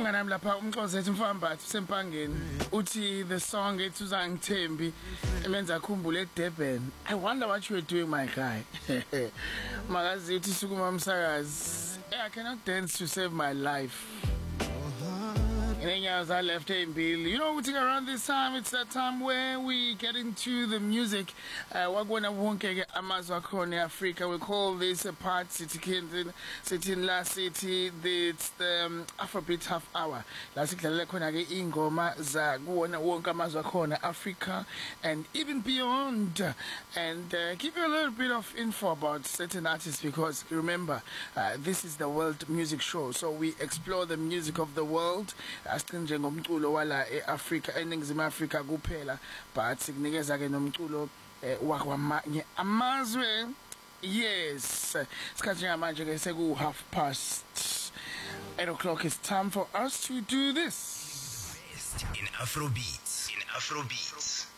Umnganami lapha umxhosa ethi mfambathi sempangeni uthi the song ethi uzangithembi emenza akhumbule eDurban. I wonder what you were doing, my guy. Magazi uthi sukuma umsakazi. I cannot dance to save my life. And then as I left Bill, you know, around this time, it's that time where we get into the music. Wagona wonke amazwa khona Africa. We call this a part city in La City. It's the Afrobeat half hour. La City khona ke ingoma za kuwona wonke amazwa khona Africa and even beyond. And give you a little bit of info about certain artists because remember, this is the World Music Show. So we explore the music of the world. Njengomculo wala eAfrica eNingizimu Afrika kuphela but sikunikeza ke nomculo wakwamanye amazwe. Yes, isikhathi ngamanje ke seku 8:30. It's time for us to do this in Afrobeats.